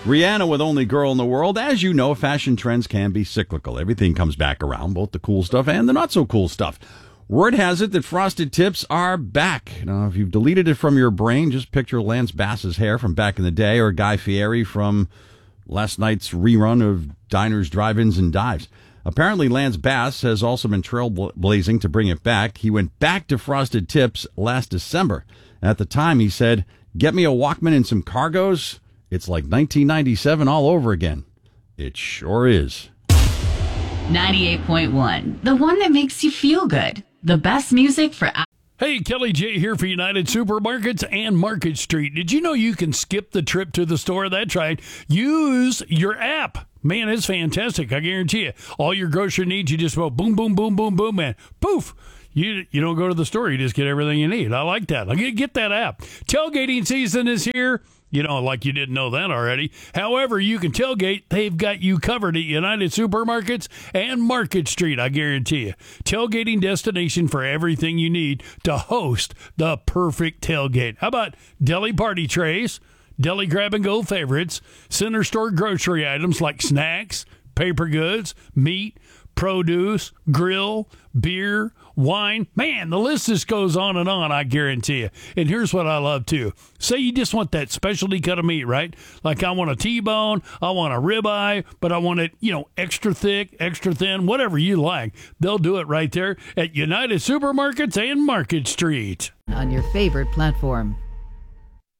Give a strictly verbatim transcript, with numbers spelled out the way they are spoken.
Rihanna with Only Girl in the World. As you know, fashion trends can be cyclical. Everything comes back around, both the cool stuff and the not so cool stuff. Word has it that Frosted Tips are back. Now, if you've deleted it from your brain, just picture Lance Bass's hair from back in the day or Guy Fieri from last night's rerun of Diners, Drive-Ins, and Dives. Apparently, Lance Bass has also been trailblazing to bring it back. He went back to Frosted Tips last December. At the time, he said, "Get me a Walkman and some cargos. It's like nineteen ninety-seven all over again." It sure is. ninety-eight point one, the one that makes you feel good. The best music for... Hey, Kelly J here for United Supermarkets and Market Street. Did you know you can skip the trip to the store? That's right. Use your app. Man, it's fantastic. I guarantee you. All your grocery needs, you just go boom, boom, boom, boom, boom, and poof. You you don't go to the store. You just get everything you need. I like that. Get, get that app. Tailgating season is here. You know, like you didn't know that already. However, you can tailgate. They've got you covered at United Supermarkets and Market Street, I guarantee you. Tailgating destination for everything you need to host the perfect tailgate. How about deli party trays, deli grab-and-go favorites, center store grocery items like snacks, paper goods, meat, produce, grill, beer, wine. Man, the list just goes on and on, I guarantee you. And here's what I love, too. Say you just want that specialty cut of meat, right? Like I want a T-bone, I want a ribeye, but I want it, you know, extra thick, extra thin, whatever you like. They'll do it right there at United Supermarkets and Market Street. On your favorite platform.